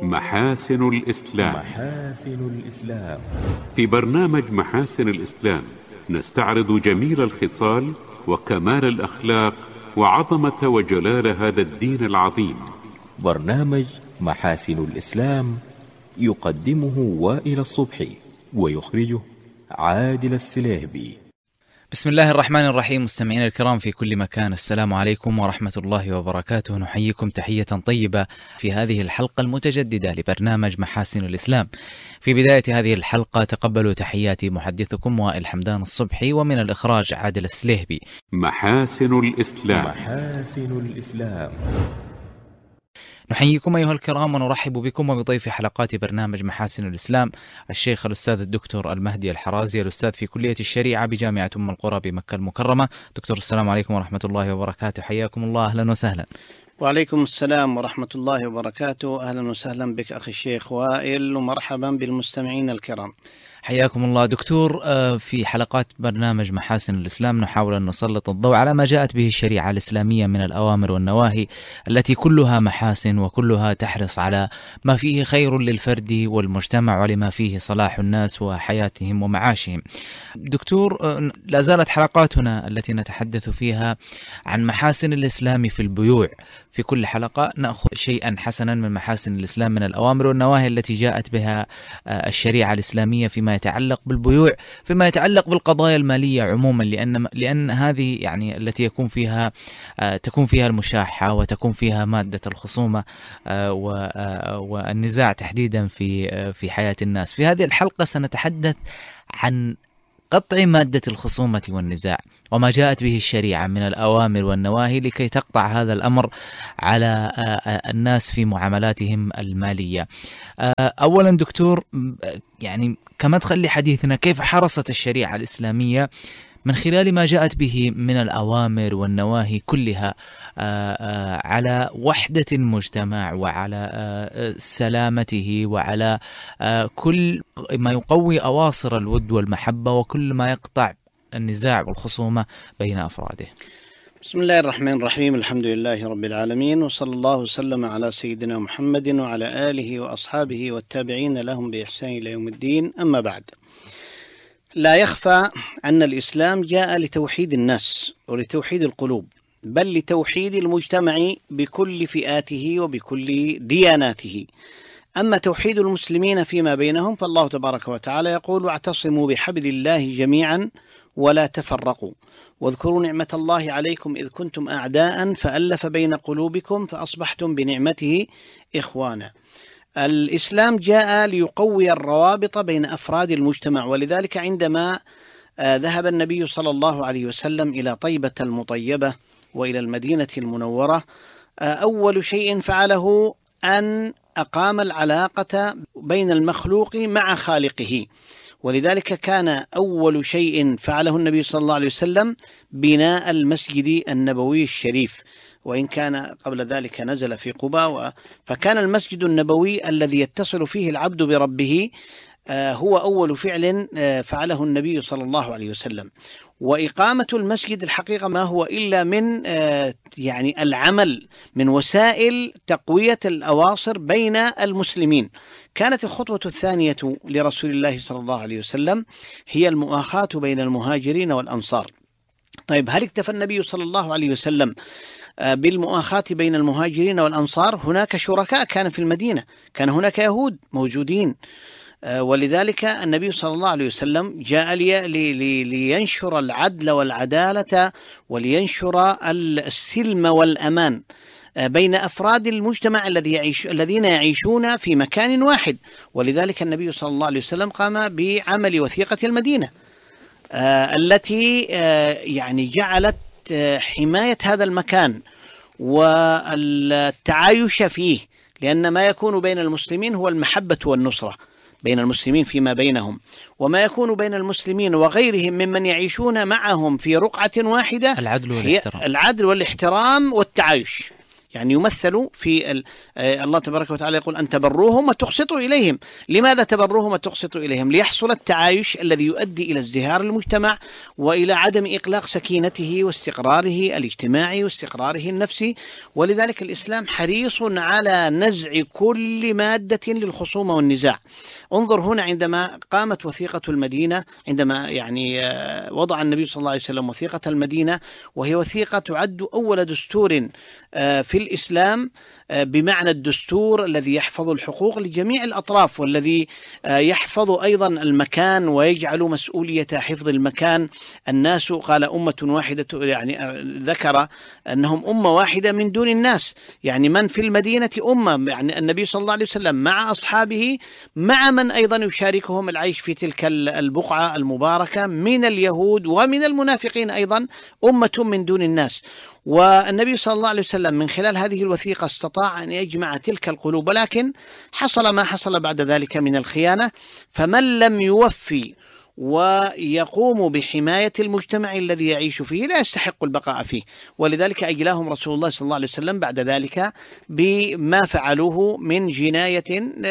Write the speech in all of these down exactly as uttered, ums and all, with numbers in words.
محاسن الإسلام. محاسن الإسلام. في برنامج محاسن الإسلام نستعرض جميل الخصال وكمال الأخلاق وعظمة وجلال هذا الدين العظيم. برنامج محاسن الإسلام يقدمه وائل الصبحي ويخرجه عادل السليهبي. بسم الله الرحمن الرحيم. مستمعينا الكرام في كل مكان، السلام عليكم ورحمة الله وبركاته. نحييكم تحية طيبة في هذه الحلقة المتجددة لبرنامج محاسن الإسلام. في بداية هذه الحلقة تقبلوا تحياتي محدثكم وائل حمدان الصبحي، ومن الإخراج عادل السليهبي. محاسن الإسلام. محاسن الإسلام. نحييكم أيها الكرام ونرحب بكم وبضيف حلقات برنامج محاسن الإسلام الشيخ الأستاذ الدكتور المهدي الحرازي، الأستاذ في كلية الشريعة بجامعة أم القرى بمكة المكرمة. دكتور السلام عليكم ورحمة الله وبركاته، حياكم الله، أهلا وسهلا. وعليكم السلام ورحمة الله وبركاته، أهلا وسهلا بك أخي الشيخ وائل، ومرحبا بالمستمعين الكرام. حياكم الله. دكتور، في حلقات برنامج محاسن الإسلام نحاول أن نسلط الضوء على ما جاءت به الشريعة الإسلامية من الأوامر والنواهي التي كلها محاسن وكلها تحرص على ما فيه خير للفرد والمجتمع ولما فيه صلاح الناس وحياتهم ومعاشهم. دكتور، لا زالت حلقاتنا التي نتحدث فيها عن محاسن الإسلام في البيوع. في كل حلقة نأخذ شيئا حسنا من محاسن الإسلام من الأوامر والنواهي التي جاءت بها الشريعة الإسلامية فيما يتعلق بالبيوع، فيما يتعلق بالقضايا المالية عموما، لأن لأن هذه يعني التي يكون فيها تكون فيها المشاحة وتكون فيها مادة الخصومة والنزاع تحديدا في في حياة الناس. في هذه الحلقة سنتحدث عن قطع مادة الخصومة والنزاع وما جاءت به الشريعة من الأوامر والنواهي لكي تقطع هذا الأمر على الناس في معاملاتهم المالية. أولا دكتور، يعني كمدخل لحديثنا، كيف حرصت الشريعة الإسلامية من خلال ما جاءت به من الأوامر والنواهي كلها على وحدة المجتمع وعلى سلامته وعلى كل ما يقوي أواصر الود والمحبة وكل ما يقطع النزاع والخصومة بين أفراده؟ بسم الله الرحمن الرحيم، الحمد لله رب العالمين، وصلى الله وسلم على سيدنا محمد وعلى آله وأصحابه والتابعين لهم بإحسان إلى يوم الدين. أما بعد، لا يخفى أن الإسلام جاء لتوحيد الناس ولتوحيد القلوب، بل لتوحيد المجتمع بكل فئاته وبكل دياناته. أما توحيد المسلمين فيما بينهم فالله تبارك وتعالى يقول: واعتصموا بحبل الله جميعا ولا تفرقوا واذكروا نعمة الله عليكم إذ كنتم أعداء فألف بين قلوبكم فأصبحتم بنعمته إخوانا. الإسلام جاء ليقوي الروابط بين أفراد المجتمع، ولذلك عندما ذهب النبي صلى الله عليه وسلم إلى طيبة المطيبة وإلى المدينة المنورة، أول شيء فعله أن أقام العلاقة بين المخلوق مع خالقه، ولذلك كان أول شيء فعله النبي صلى الله عليه وسلم بناء المسجد النبوي الشريف، وإن كان قبل ذلك نزل في قباء، فكان المسجد النبوي الذي يتصل فيه العبد بربه هو أول فعل فعله النبي صلى الله عليه وسلم. وإقامة المسجد الحقيقة ما هو إلا من يعني العمل من وسائل تقوية الأواصر بين المسلمين. كانت الخطوة الثانية لرسول الله صلى الله عليه وسلم هي المؤاخاة بين المهاجرين والأنصار. طيب، هل اكتفى النبي صلى الله عليه وسلم بالمؤاخاة بين المهاجرين والأنصار؟ هناك شركاء كان في المدينة، كان هناك يهود موجودين، ولذلك النبي صلى الله عليه وسلم جاء لي لي لينشر العدل والعدالة ولينشر السلم والأمان بين أفراد المجتمع الذي يعيش الذين يعيشون في مكان واحد. ولذلك النبي صلى الله عليه وسلم قام بعمل وثيقة المدينة التي يعني جعلت حماية هذا المكان والتعايش فيه، لأن ما يكون بين المسلمين هو المحبة والنصرة بين المسلمين فيما بينهم، وما يكون بين المسلمين وغيرهم ممن يعيشون معهم في رقعة واحدة العدل والاحترام. العدل والاحترام والتعايش. يعني يمثل في الله تبارك وتعالى يقول أن تبروهم وتقسطوا إليهم. لماذا تبروهم وتقسطوا إليهم؟ ليحصل التعايش الذي يؤدي إلى ازدهار المجتمع وإلى عدم إقلاق سكينته واستقراره الاجتماعي واستقراره النفسي. ولذلك الإسلام حريص على نزع كل مادة للخصومة والنزاع. انظر هنا عندما قامت وثيقة المدينة، عندما يعني وضع النبي صلى الله عليه وسلم وثيقة المدينة، وهي وثيقة تعد أول دستور في الإسلام بمعنى الدستور الذي يحفظ الحقوق لجميع الأطراف، والذي يحفظ أيضا المكان ويجعل مسؤولية حفظ المكان الناس. قال أمة واحدة، يعني ذكر أنهم أمة واحدة من دون الناس، يعني من في المدينة أمة، يعني النبي صلى الله عليه وسلم مع أصحابه مع من أيضا يشاركهم العيش في تلك البقعة المباركة من اليهود ومن المنافقين أيضا، أمة من دون الناس. والنبي صلى الله عليه وسلم من خلال هذه الوثيقة استطاع أن يجمع تلك القلوب، ولكن حصل ما حصل بعد ذلك من الخيانة. فمن لم يوفي ويقوم بحماية المجتمع الذي يعيش فيه لا يستحق البقاء فيه. ولذلك أجلاهم رسول الله صلى الله عليه وسلم بعد ذلك بما فعلوه من جناية.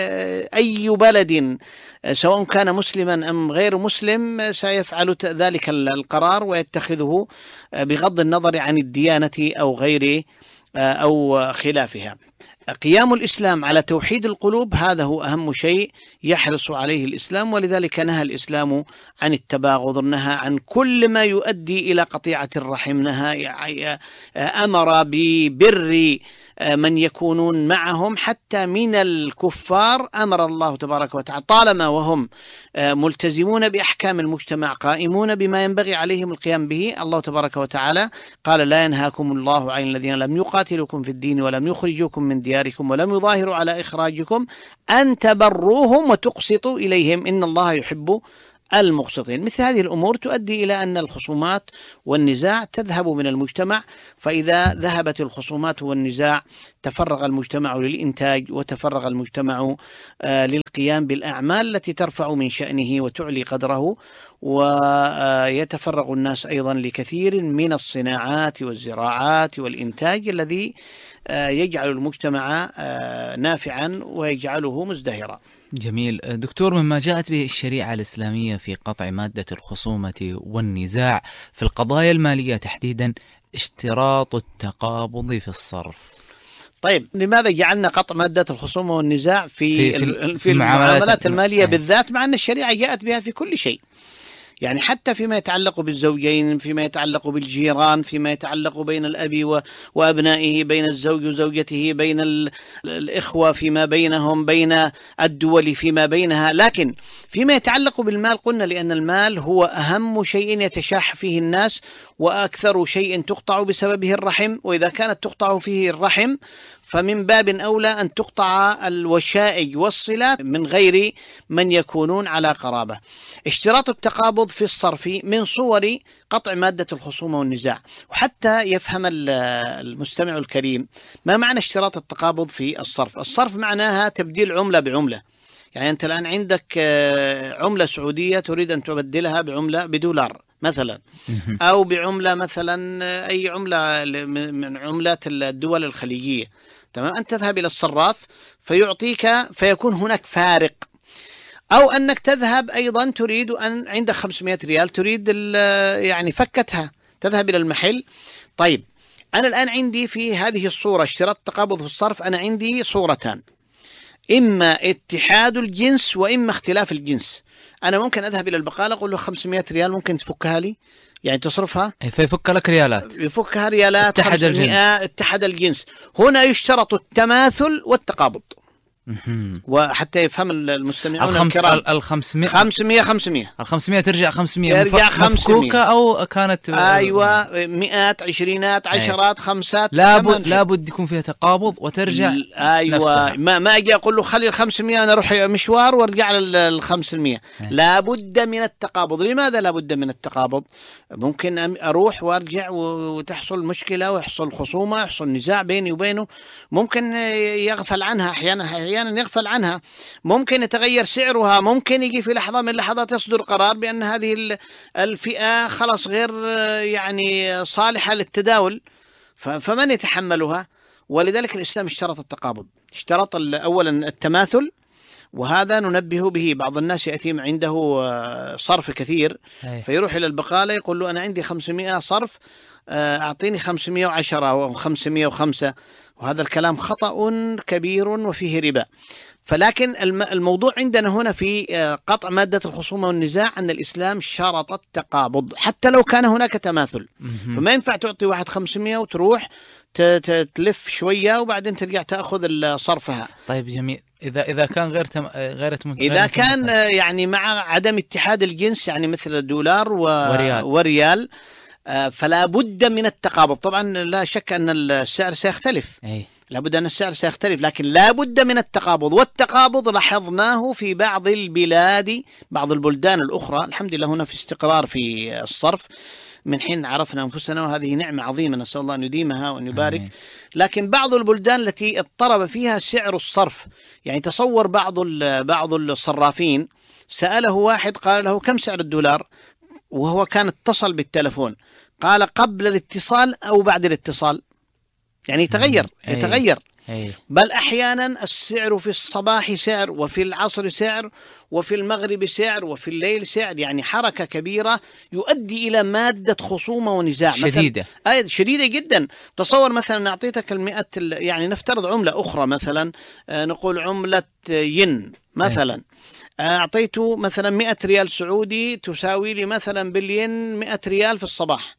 أي بلد سواء كان مسلما أم غير مسلم سيفعل ذلك القرار ويتخذه بغض النظر عن الديانة أو غير أو خلافها. قيام الإسلام على توحيد القلوب هذا هو أهم شيء يحرص عليه الإسلام. ولذلك نهى الإسلام عن التباغض، نهى عن كل ما يؤدي إلى قطيعة الرحم، نهى أمر ببر من يكونون معهم حتى من الكفار. أمر الله تبارك وتعالى طالما وهم ملتزمون بأحكام المجتمع قائمون بما ينبغي عليهم القيام به. الله تبارك وتعالى قال: لا ينهاكم الله عن الذين لم يقاتلوكم في الدين ولم يخرجوكم من دياركم ولم يظاهروا على إخراجكم أن تبروهم وتقسطوا إليهم إن الله يحب المقسطين. مثل هذه الأمور تؤدي إلى أن الخصومات والنزاع تذهب من المجتمع. فإذا ذهبت الخصومات والنزاع تفرغ المجتمع للإنتاج، وتفرغ المجتمع للقيام بالأعمال التي ترفع من شأنه وتعلي قدره، ويتفرغ الناس أيضا لكثير من الصناعات والزراعات والإنتاج الذي يجعل المجتمع نافعا ويجعله مزدهرا. جميل. دكتور، مما جاءت به الشريعة الإسلامية في قطع مادة الخصومة والنزاع في القضايا المالية تحديدا اشتراط التقابض في الصرف. طيب، لماذا جعلنا قطع مادة الخصومة والنزاع في, في, في, في المعاملات, المعاملات المالية بالذات، مع أن الشريعة جاءت بها في كل شيء؟ يعني حتى فيما يتعلق بالزوجين، فيما يتعلق بالجيران، فيما يتعلق بين الأب وأبنائه، بين الزوج وزوجته، بين الإخوة فيما بينهم، بين الدول فيما بينها. لكن فيما يتعلق بالمال قلنا لأن المال هو أهم شيء يتشاح فيه الناس، وأكثر شيء تقطع بسببه الرحم، وإذا كانت تقطع فيه الرحم فمن باب أولى أن تقطع الوشائج والصلات من غير من يكونون على قرابة. اشتراط التقابض في الصرف من صور قطع مادة الخصومة والنزاع. وحتى يفهم المستمع الكريم ما معنى اشتراط التقابض في الصرف. الصرف معناها تبديل عملة بعملة. يعني أنت الآن عندك عملة سعودية تريد أن تبدلها بعملة بدولار مثلا، أو بعملة مثلا أي عملة من عملات الدول الخليجية، تمام؟ أنت تذهب إلى الصراف فيعطيك، فيكون هناك فارق. أو أنك تذهب أيضا تريد أن عندك خمسمائة ريال تريد يعني فكتها، تذهب إلى المحل. طيب، أنا الآن عندي في هذه الصورة اشتراط التقابض في الصرف، أنا عندي صورتان: إما اتحاد الجنس وإما اختلاف الجنس. أنا ممكن أذهب إلى البقالة أقول له خمسمائة ريال ممكن تفكها لي، يعني تصرفها، فيفك لك ريالات، يفكها ريالات، اتحد الجنس. اتحد الجنس. هنا يشترط التماثل والتقابض. وحتى يفهم المستمعون الخمس الكرام، الخمسمائة خمسمائة خمسمائة الخمسمائة ترجع خمسمائة ترجع مفكوكة أو كانت أيوة مئات عشرينات عشرات خمسات، لابد لابد يكون فيها تقابض وترجع أيوة نفسها. ما ما أجي أقول له خلي الخمسمائة أنا أروح مشوار وارجع للخمسمائة، لابد من التقابض. لماذا لابد من التقابض؟ ممكن أروح وارجع وتحصل مشكلة ويحصل خصومة، يحصل نزاع بيني وبينه، ممكن يغفل عنها أحيانا أحيانا يغفل عنها، ممكن يتغير سعرها، ممكن يجي في لحظة من اللحظات يصدر قرار بأن هذه الفئة خلاص غير يعني صالحة للتداول، فمن يتحملها؟ ولذلك الإسلام اشترط التقابض، اشترط أولا التماثل، وهذا ننبه به. بعض الناس يأتي عنده صرف كثير فيروح إلى البقالة يقول له أنا عندي خمسمائة صرف، أعطيني خمسمائة وعشرة أو خمسمائة وخمسة، وهذا الكلام خطأ كبير وفيه ربا. فلكن الموضوع عندنا هنا في قطع مادة الخصومة والنزاع أن الإسلام شرط التقابض حتى لو كان هناك تماثل. فما ينفع تعطي واحد خمسمائة وتروح تلف شوية وبعدين ترجع تأخذ صرفها. طيب جميل. إذا إذا كان غير تم... غير تم... إذا كان يعني مع عدم اتحاد الجنس، يعني مثل الدولار و... وريال, وريال فلا بد من التقابض. طبعا لا شك أن السعر سيختلف، أي. لا بد أن السعر سيختلف، لكن لا بد من التقابض. والتقابض لاحظناه في بعض البلاد، بعض البلدان الأخرى، الحمد لله هنا في استقرار في الصرف من حين عرفنا أنفسنا، وهذه نعمة عظيمة نسأل الله أن يديمها وأن يبارك. آمين. لكن بعض البلدان التي اضطرب فيها سعر الصرف، يعني تصور بعض بعض الصرافين سأله واحد قال له كم سعر الدولار، وهو كان اتصل بالتلفون، قال قبل الاتصال أو بعد الاتصال، يعني يتغير أي. يتغير أي. بل أحيانا السعر في الصباح سعر، وفي العصر سعر، وفي المغرب سعر، وفي الليل سعر، يعني حركة كبيرة يؤدي إلى مادة خصومة ونزاع شديدة. آه شديدة جدا. تصور مثلا أعطيتك المئة، يعني نفترض عملة أخرى مثلا، آه نقول عملة ين مثلا، أي. أعطيته مثلا مئة ريال سعودي تساوي لي مثلا بالين مئة ريال في الصباح،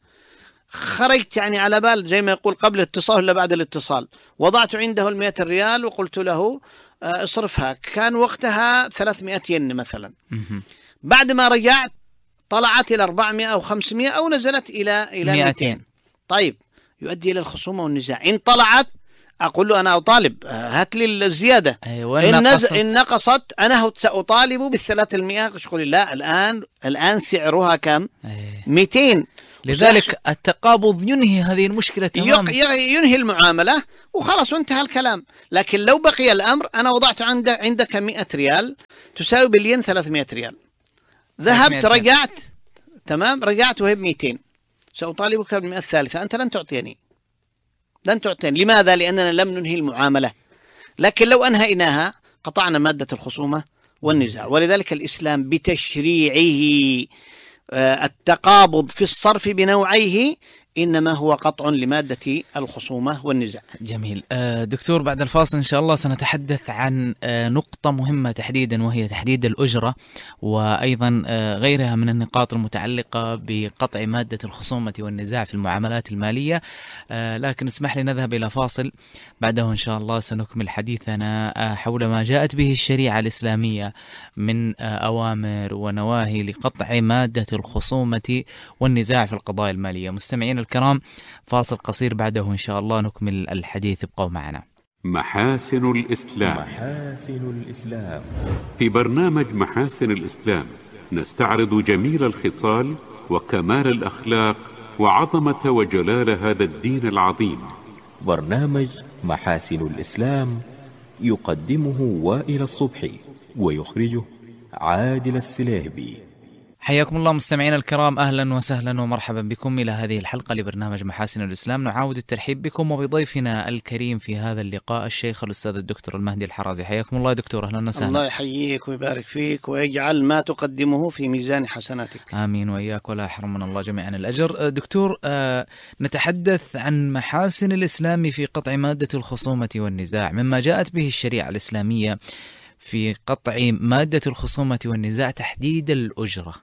خرجت يعني على بال زي ما يقول قبل الاتصال ولا بعد الاتصال، وضعت عنده المئة ريال وقلت له اصرفها، كان وقتها ثلاثمائة ين مثلا. بعد ما رجعت طلعت إلى أربعمائة أو خمسمائة أو نزلت إلى إلى مئتين. طيب يؤدي إلى الخصومة والنزاع. إن طلعت أقول له أنا أطالب هات لي الزيادة، أيوة. إن, نقصت. إن نقصت أنا سأطالب بالثلاثمائة. تقول لا الآن الآن سعرها كم؟ أيوة. مئتين. لذلك التقابض ينهي هذه المشكلة تماما، ينهي المعاملة وخلاص وانتهى الكلام. لكن لو بقي الأمر أنا وضعت عندك عندك مئة ريال تساوي بالين ثلاثمائة ريال، ذهبت رجعت تمام، رجعت وهي بمئتين، سأطالبك بالمئة الثالثة، أنت لن تعطيني لن تعطيني لماذا؟ لأننا لم ننهي المعاملة. لكن لو أنهيناها قطعنا مادة الخصومة والنزاع. ولذلك الإسلام بتشريعه التقابض في الصرف بنوعيه إنما هو قطع لمادة الخصومة والنزاع. جميل. دكتور بعد الفاصل إن شاء الله سنتحدث عن نقطة مهمة تحديدا، وهي تحديد الأجرة، وأيضا غيرها من النقاط المتعلقة بقطع مادة الخصومة والنزاع في المعاملات المالية. لكن اسمح لي نذهب إلى فاصل، بعده إن شاء الله سنكمل حديثنا حول ما جاءت به الشريعة الإسلامية من أوامر ونواهي لقطع مادة الخصومة والنزاع في القضايا المالية. مستمعين الكرام، فاصل قصير، بعده إن شاء الله نكمل الحديث، ابقوا معنا. محاسن الإسلام. محاسن الإسلام. في برنامج محاسن الإسلام نستعرض جميل الخصال وكمال الأخلاق وعظمة وجلال هذا الدين العظيم. برنامج محاسن الإسلام يقدمه وائل الصبحي ويخرجه عادل السليهبي. حياكم الله مستمعينا الكرام، أهلا وسهلا ومرحبا بكم إلى هذه الحلقة لبرنامج محاسن الإسلام. نعاود الترحيب بكم وبضيفنا الكريم في هذا اللقاء الشيخ الأستاذ الدكتور المهدي الحرازي. حياكم الله دكتور، أهلا وسهلا. الله يحييك ويبارك فيك ويجعل ما تقدمه في ميزان حسناتك. آمين وإياك، ولا يحرمنا الله جميعا الأجر. دكتور، آه نتحدث عن محاسن الإسلام في قطع مادة الخصومة والنزاع، مما جاءت به الشريعة الإسلامية في قطع مادة الخصومة والنزاع تحديد الأجرة.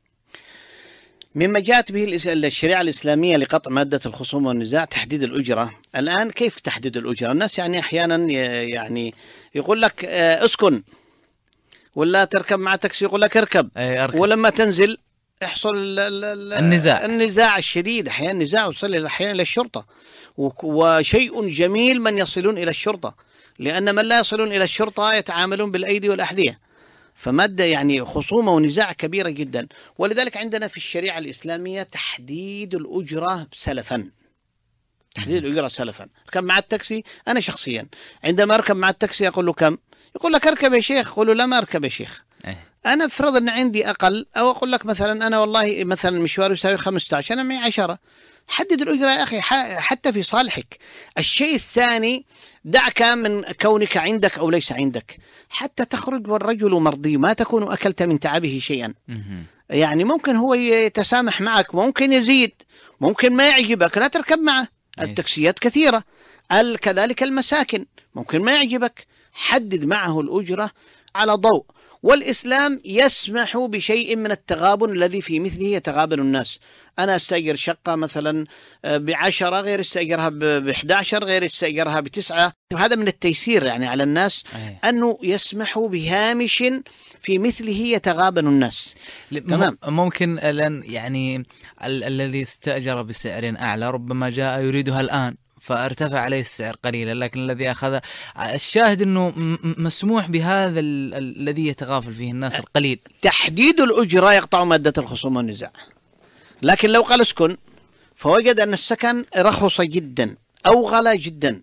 مما جاءت به الشريعة الإسلامية لقطع مادة الخصومة والنزاع تحديد الأجرة. الآن كيف تحديد الأجرة؟ الناس يعني أحيانا يعني يقول لك اسكن، ولا تركب مع تاكسي يقول لك اركب، ولما تنزل يحصل النزاع النزاع الشديد، أحيانا نزاع يصل أحيانا إلى الشرطة. وشيء جميل من يصلون إلى الشرطة، لأن من لا يصلون إلى الشرطة يتعاملون بالأيدي والأحذية، فمادة يعني خصومة ونزاع كبيرة جدا. ولذلك عندنا في الشريعة الإسلامية تحديد الأجرة سلفا. تحديد الأجرة سلفا. أركب مع التاكسي، أنا شخصيا عندما أركب مع التاكسي أقول له كم؟ يقول لك أركب يا شيخ، أقول له لا ما أركب يا شيخ. أنا أفرض أن عندي أقل، أو أقول لك مثلا أنا والله مثلا المشوار يساوي خمسة عشر، أنا معي عشرة، حدد الأجرة يا أخي حتى في صالحك. الشيء الثاني، دعك من كونك عندك أو ليس عندك، حتى تخرج والرجل مرضي، ما تكون أكلت من تعبه شيئا. يعني ممكن هو يتسامح معك، ممكن يزيد، ممكن ما يعجبك لا تركب معه. التاكسيات كثيرة، كذلك المساكن ممكن ما يعجبك، حدد معه الأجرة على ضوء. والإسلام يسمح بشيء من التغابن الذي في مثله يتغابن الناس. أنا استأجر شقة مثلا بعشرة، غير استأجرها بإحدى عشر، غير استأجرها بتسعة. وهذا من التيسير يعني على الناس أنه يسمح بهامش في مثله يتغابن الناس. تمام. ممكن لأن يعني ال- الذي استأجر بسعر أعلى ربما جاء يريدها الآن فارتفع عليه السعر قليلا، لكن الذي أخذ، الشاهد أنه مسموح بهذا ال- الذي يتغافل فيه الناس القليل. تحديد الأجرة يقطع مادة الخصوم والنزاع. لكن لو قال اسكن فوجد أن السكن رخص جدا أو غلا جدا،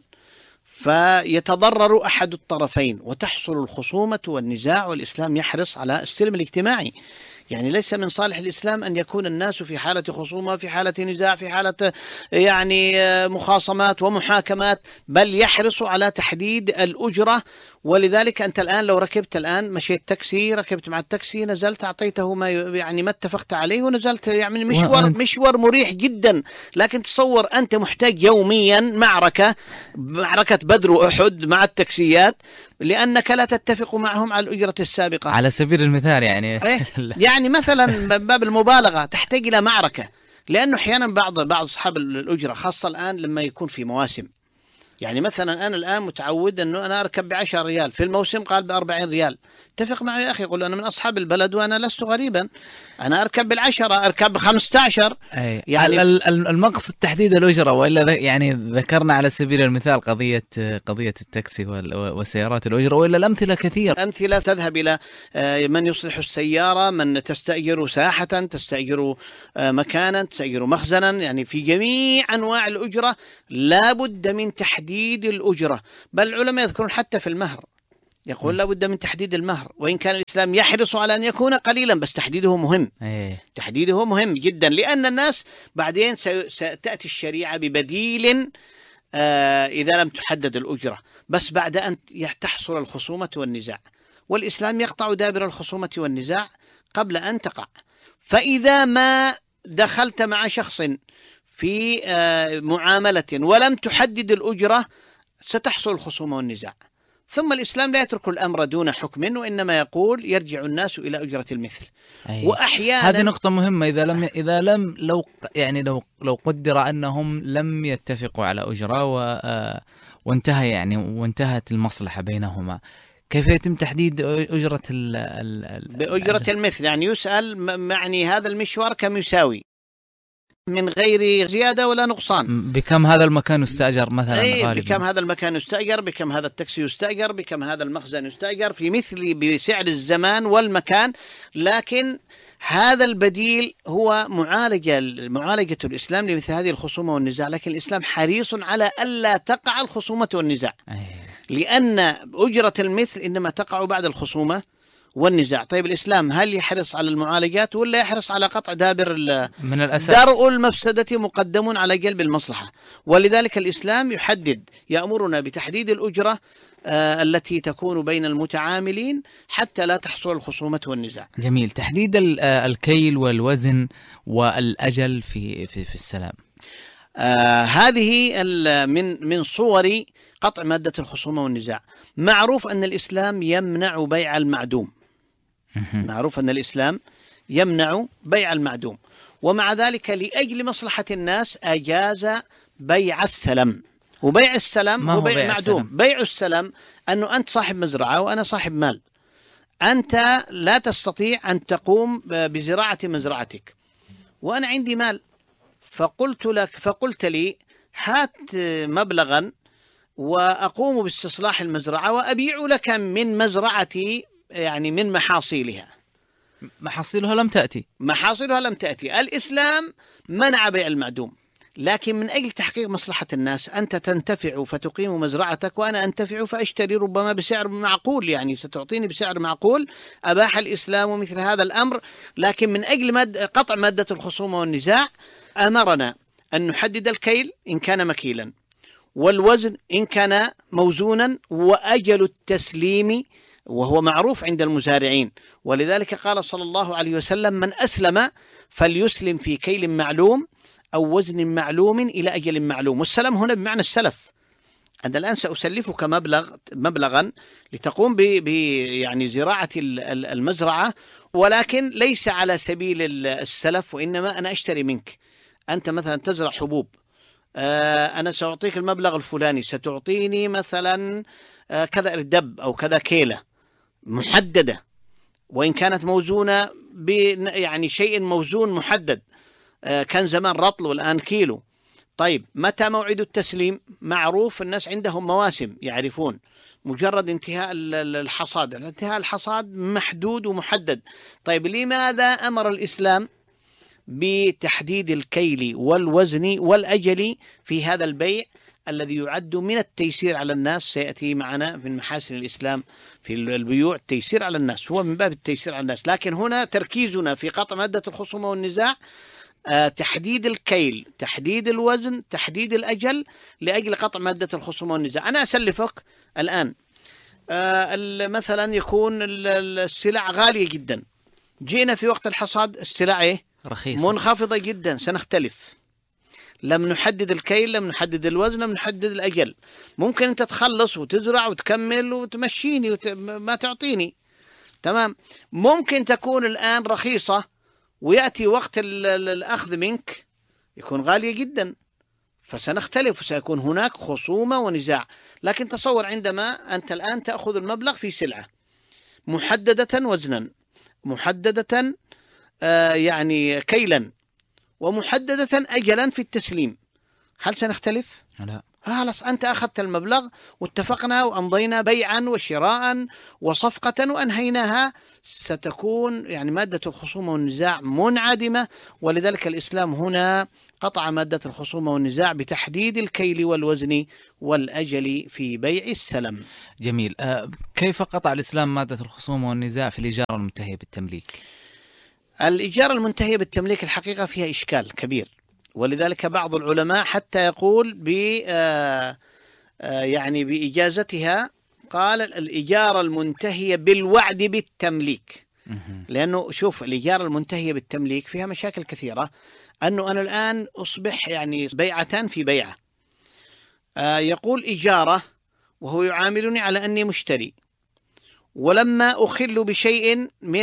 فيتضرر أحد الطرفين وتحصل الخصومة والنزاع. والإسلام يحرص على السلم الاجتماعي. يعني ليس من صالح الإسلام أن يكون الناس في حالة خصومة، في حالة نزاع، في حالة يعني مخاصمات ومحاكمات، بل يحرص على تحديد الأجرة. ولذلك أنت الآن لو ركبت الآن مشيت تاكسي، ركبت مع التاكسي، نزلت أعطيته ما يعني ما اتفقت عليه ونزلت، يعني مشوار مشوار مريح جدا. لكن تصور أنت محتاج يوميا معركة معركة بدر وأحد مع التاكسيات لأنك لا تتفق معهم على الأجرة السابقة على سبيل المثال. يعني يعني مثلا باب المبالغة تحتاج إلى معركة، لأنه أحيانا بعض بعض أصحاب الأجرة خاصة الآن لما يكون في مواسم. يعني مثلا أنا الآن متعود أنه أنا أركب بعشر ريال، في الموسم قال بأربعين ريال. اتفق معي يا أخي، يقول أنا من أصحاب البلد وأنا لست غريبا، أنا أركب بالعشرة، أركب بخمسة عشر. يعني المقصد تحديد الأجرة. وإلا يعني ذكرنا على سبيل المثال قضية قضية التاكسي وسيارات الأجرة، وإلا الأمثلة كثير. أمثلة تذهب إلى من يصلح السيارة، من تستأجر ساحة، تستأجر مكانا، تستأجر مخزنا. يعني في جميع أنواع الأجرة لا بد من تحديد الأجرة. بل العلماء يذكرون حتى في المهر، يقول لا بد من تحديد المهر، وإن كان الإسلام يحرص على أن يكون قليلا بس تحديده مهم. أيه. تحديده مهم جدا، لأن الناس بعدين ستأتي الشريعة ببديل آه إذا لم تحدد الأجرة، بس بعد أن تحصل الخصومة والنزاع. والإسلام يقطع دابر الخصومة والنزاع قبل أن تقع. فإذا ما دخلت مع شخص في آه معاملة ولم تحدد الأجرة ستحصل الخصومة والنزاع. ثم الإسلام لا يترك الأمر دون حكم، وإنما يقول يرجع الناس إلى أجرة المثل. أيه. وأحيانا هذه نقطة مهمة. إذا لم إذا لم لو يعني لو لو قدر أنهم لم يتفقوا على أجرة و وانتهى يعني وانتهت المصلحة بينهما، كيف يتم تحديد أجرة ال ال بأجرة المثل؟ يعني يسأل معني هذا المشوار كم يساوي من غير زيادة ولا نقصان، بكم هذا المكان يستأجر مثلا، غالبا بكم هذا المكان يستأجر، بكم هذا التاكسي يستأجر، بكم هذا المخزن يستأجر، في مثل بسعر الزمان والمكان. لكن هذا البديل هو معالجة معالجة الإسلام لمثل هذه الخصومة والنزاع. لكن الإسلام حريص على ألا تقع الخصومة والنزاع، لأن أجرة المثل إنما تقع بعد الخصومة والنزاع. طيب الإسلام هل يحرص على المعالجات ولا يحرص على قطع دابر؟ من الأساس درء المفسدة مقدم على جلب المصلحة. ولذلك الإسلام يحدد، يأمرنا بتحديد الأجرة آه التي تكون بين المتعاملين حتى لا تحصل الخصومة والنزاع. جميل. تحديد الكيل والوزن والأجل في في في السلام. آه هذه من من صور قطع مادة الخصومة والنزاع. معروف أن الإسلام يمنع بيع المعدوم. معروف أن الإسلام يمنع بيع المعدوم، ومع ذلك لأجل مصلحة الناس أجاز بيع السلم. وبيع السلم هو بيع المعدوم. بيع السلم أنه أنت صاحب مزرعة وأنا صاحب مال، أنت لا تستطيع أن تقوم بزراعة مزرعتك وأنا عندي مال، فقلت لك فقلت لي هات مبلغا وأقوم باستصلاح المزرعة وأبيع لك من مزرعتي، يعني من محاصيلها. محاصيلها لم تأتي محاصيلها لم تأتي. الإسلام منع بيع المعدوم، لكن من أجل تحقيق مصلحة الناس، أنت تنتفع فتقيم مزرعتك وأنا أنتفع فأشتري ربما بسعر معقول، يعني ستعطيني بسعر معقول. أباح الإسلام مثل هذا الأمر، لكن من أجل مد... قطع مادة الخصومة والنزاع أمرنا أن نحدد الكيل إن كان مكيلا، والوزن إن كان موزونا، وأجل التسليم وهو معروف عند المزارعين. ولذلك قال صلى الله عليه وسلم: من أسلم فليسلم في كيل معلوم أو وزن معلوم إلى أجل معلوم. والسلم هنا بمعنى السلف. أنا الآن سأسلفك مبلغ مبلغا لتقوم ب يعني زراعة المزرعة، ولكن ليس على سبيل السلف، وإنما أنا أشتري منك. أنت مثلا تزرع حبوب، أنا سأعطيك المبلغ الفلاني، ستعطيني مثلا كذا إردب أو كذا كيلة محددة، وإن كانت موزونة ب يعني شيء موزون محدد. كان زمان رطل والآن كيلو. طيب متى موعد التسليم؟ معروف، الناس عندهم مواسم يعرفون. مجرد انتهاء الحصاد، انتهاء الحصاد محدود ومحدد. طيب لماذا أمر الإسلام بتحديد الكيل والوزن والأجل في هذا البيع الذي يعد من التيسير على الناس؟ سيأتي معنا من محاسن الإسلام في البيوع التيسير على الناس، هو من باب التيسير على الناس. لكن هنا تركيزنا في قطع مادة الخصومة والنزاع آه تحديد الكيل، تحديد الوزن، تحديد الأجل لأجل قطع مادة الخصومة والنزاع. أنا أسلفك الآن آه مثلا يكون السلع غالية جدا، جينا في وقت الحصاد السلع إيه؟ رخيصة منخفضة جدا، سنختلف. لم نحدد الكيل، لم نحدد الوزن، لم نحدد الأجل. ممكن أنت تخلص وتزرع وتكمل وتمشيني وما تعطيني، تمام. ممكن تكون الآن رخيصة ويأتي وقت الأخذ منك يكون غالية جدا، فسنختلف وسيكون هناك خصومة ونزاع. لكن تصور عندما أنت الآن تأخذ المبلغ في سلعة محددة وزنا، محددة آه يعني كيلا، ومحددة أجلا في التسليم، هل سنختلف؟ لا. خلاص أنت أخذت المبلغ واتفقنا وأمضينا بيعا وشراء وصفقة وأنهيناها، ستكون يعني مادة الخصومة والنزاع منعدمة. ولذلك الإسلام هنا قطع مادة الخصومة والنزاع بتحديد الكيل والوزن والأجل في بيع السلم. جميل. أه كيف قطع الإسلام مادة الخصومة والنزاع في الإجارة المنتهية بالتمليك؟ الإجارة المنتهية بالتمليك الحقيقة فيها إشكال كبير، ولذلك بعض العلماء حتى يقول ب يعني بإجازتها، قال الإجارة المنتهية بالوعد بالتمليك. لأنه شوف الإجارة المنتهية بالتمليك فيها مشاكل كثيرة. أنه أنا الآن أصبح يعني بيعتان في بيعة، يقول إجارة وهو يعاملني على أني مشتري، ولما أخل بشيء من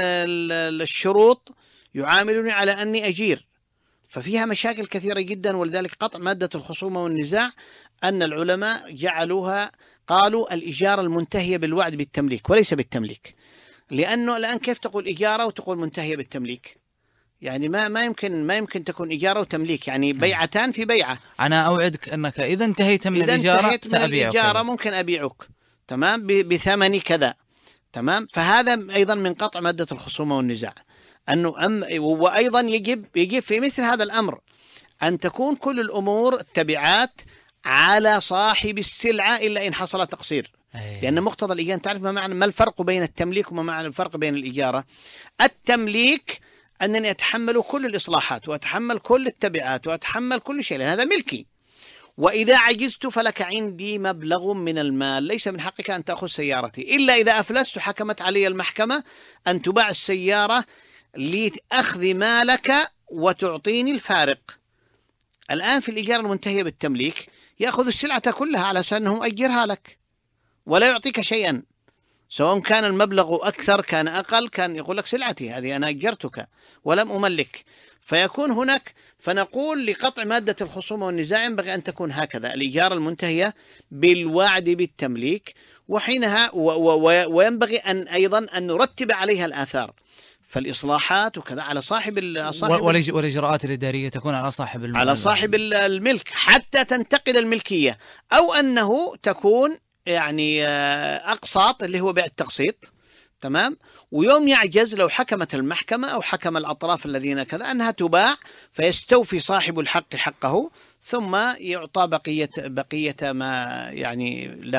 الشروط يعاملني على أني أجير، ففيها مشاكل كثيرة جدا. ولذلك قطع مادة الخصومة والنزاع أن العلماء جعلوها، قالوا الإجارة المنتهية بالوعد بالتمليك وليس بالتمليك. لأنه الآن كيف تقول إجارة وتقول منتهية بالتمليك؟ يعني ما ما يمكن ما يمكن تكون إجارة وتمليك، يعني بيعتان في بيعة. أنا أوعدك أنك إذا انتهيت من إذا الإجارة انتهيت من الإجارة ممكن أبيعك، تمام، بثمن كذا، تمام. فهذا أيضا من قطع مادة الخصومة والنزاع. أنه أم وأيضا يجب يجب في مثل هذا الأمر أن تكون كل الأمور التبعات على صاحب السلعة إلا إن حصل تقصير. أيه. لأن مقتضى الإجارة، تعرف ما معنى ما الفرق بين التمليك وما معنى الفرق بين الإجارة؟ التمليك أنني أتحمل كل الإصلاحات وأتحمل كل التبعات وأتحمل كل شيء، لأن هذا ملكي. وإذا عجزت فلك عندي مبلغ من المال، ليس من حقك أن تأخذ سيارتي إلا إذا أفلست حكمت علي المحكمة أن تباع السيارة لأخذ مالك وتعطيني الفارق. الآن في الإجارة المنتهية بالتمليك يأخذ السلعة كلها على أساس أنه أجرها لك ولا يعطيك شيئا، سواء كان المبلغ أكثر كان أقل، كان يقول لك سلعتي هذه أنا أجرتك ولم أملك. فيكون هناك، فنقول لقطع مادة الخصومة والنزاع ينبغي أن تكون هكذا: الإجارة المنتهية بالوعد بالتمليك، وحينها وينبغي أن أيضا أن نرتب عليها الآثار، فالإصلاحات وكذا على صاحب الصاحب والإجراءات الإدارية تكون على صاحب الملك، على صاحب الملك حتى تنتقل الملكية، أو أنه تكون يعني أقساط اللي هو بيع التقسيط، تمام. ويوم يعجز لو حكمت المحكمة أو حكم الأطراف الذين كذا أنها تباع، فيستوفي صاحب الحق حقه ثم يعطى بقية بقية ما يعني له.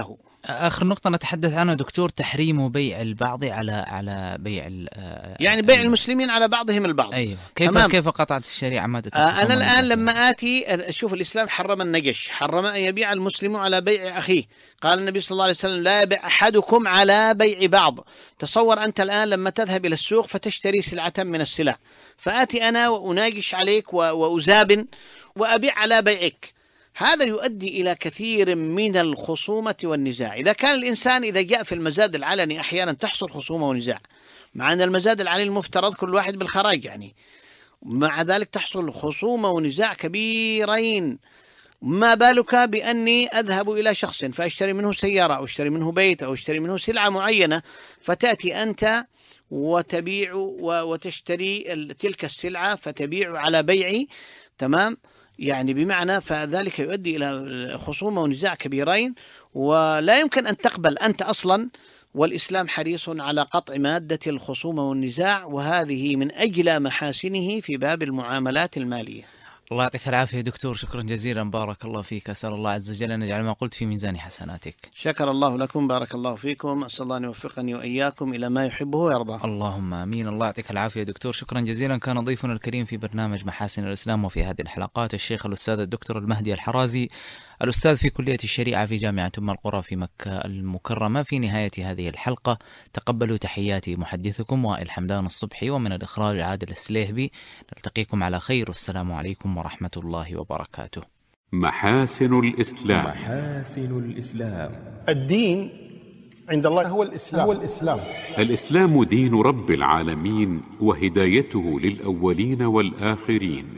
آخر نقطة نتحدث عنها دكتور، تحريم بيع البعض على على بيع يعني بيع المسلمين على بعضهم البعض. أيوة. كيف تمام. كيف قطعت الشريعة مادة آه أنا الآن لما آتي أشوف الإسلام حرم النجش، حرم أن يبيع المسلم على بيع أخيه. قال النبي صلى الله عليه وسلم لا يبيع أحدكم على بيع بعض. تصور أنت الآن لما تذهب إلى السوق فتشتري سلعة من السلع، فآتي أنا وأناقش عليك وأزابن وأبيع على بيعك، هذا يؤدي إلى كثير من الخصومة والنزاع. إذا كان الإنسان إذا جاء في المزاد العلني أحيانا تحصل خصومة ونزاع، مع أن المزاد العلني المفترض كل واحد بالخراج يعني، مع ذلك تحصل خصومة ونزاع كبيرين. ما بالك بأني أذهب إلى شخص فأشتري منه سيارة أو أشتري منه بيت أو أشتري منه سلعة معينة، فتأتي أنت وتبيع وتشتري تلك السلعة فتبيع على بيعي، تمام؟ يعني بمعنى فذلك يؤدي إلى خصومة ونزاع كبيرين، ولا يمكن أن تقبل أنت أصلا، والإسلام حريص على قطع مادة الخصومة والنزاع، وهذه من أجل محاسنه في باب المعاملات المالية. الله يعطيك العافية دكتور، شكرا جزيلا، بارك الله فيك، أسأل الله عز وجل أن يجعل ما قلت في ميزان حسناتك. شكر الله لكم، بارك الله فيكم، أسأل الله أن يوفقني وإياكم إلى ما يحبه ويرضاه. اللهم آمين. الله يعطيك العافية دكتور، شكرا جزيلا. كان ضيفنا الكريم في برنامج محاسن الإسلام وفي هذه الحلقات الشيخ الأستاذ الدكتور المهدي الحرازي، الأستاذ في كلية الشريعة في جامعة أم القرى في مكة المكرمة. في نهاية هذه الحلقة تقبلوا تحياتي محدثكم وائل حمدان الصبحي، ومن الإخراج عادل السليهبي. نلتقيكم على خير، والسلام عليكم ورحمة الله وبركاته. محاسن الإسلام. محاسن الإسلام. الدين عند الله هو الإسلام. هو الإسلام. الإسلام دين رب العالمين، وهدايته للأولين والآخرين،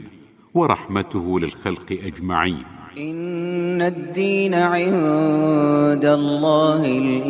ورحمته للخلق أجمعين. إن الدين عند الله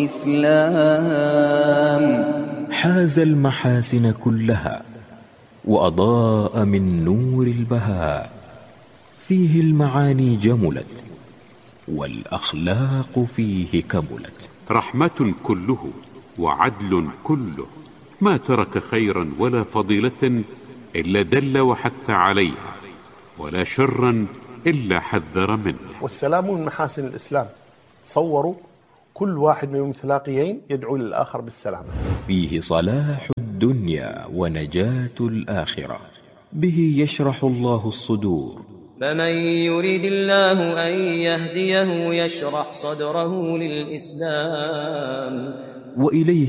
الإسلام. حاز المحاسن كلها وأضاء من نور البهاء، فيه المعاني جملت والأخلاق فيه كملت. رحمة كله وعدل كله، ما ترك خيرا ولا فضيلة إلا دل وحث عليها، ولا شرا إلا حذر منه. والسلام من محاسن الإسلام. تصوروا كل واحد من المتلاقيين يدعو للآخر بالسلام. فيه صلاح الدنيا ونجاة الآخرة، به يشرح الله الصدور. فمن يريد الله أن يهديه يشرح صدره للإسلام، وإليه